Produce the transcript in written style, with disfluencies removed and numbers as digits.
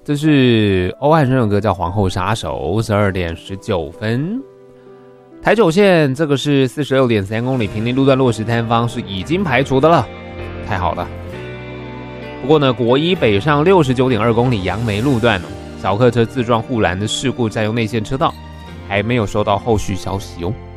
这是欧汉声的歌叫《皇后杀手》，12点19分。台九线这个是46.3公里平林路段落石摊方是已经排除的了，太好了。不过呢，国一北上69.2公里杨梅路段小客车自撞护栏的事故占用内线车道，还没有收到后续消息哦。